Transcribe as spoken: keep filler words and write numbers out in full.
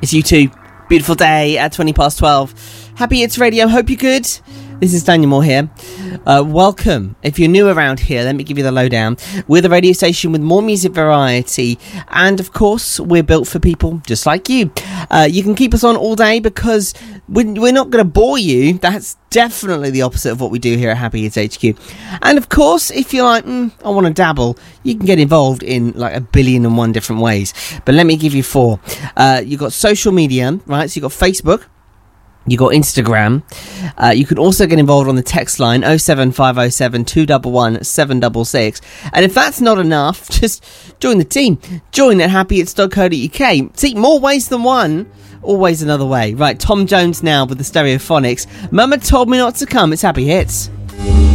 It's you two. Beautiful day at twenty past twelve. Happy It's Radio. Hope you're good. This is Daniel Moore here. Uh, welcome. If you're new around here, let me give you the lowdown. We're the radio station with more music variety. And, of course, we're built for people just like you. Uh, you can keep us on all day because we're, we're not going to bore you. That's definitely the opposite of what we do here at Happy It's H Q. And, of course, if you're like, mm, I want to dabble, you can get involved in like a billion and one different ways. But let me give you four. Uh, you've got social media, right? So you've got Facebook. You got Instagram. Uh, you can also get involved on the text line oh seven five oh seven, two one one, seven six six. And if that's not enough, just join the team. Join at happy its dot co dot uk. See, more ways than one, always another way. Right, Tom Jones now with the Stereophonics. Mama told me not to come. It's Happy Hits.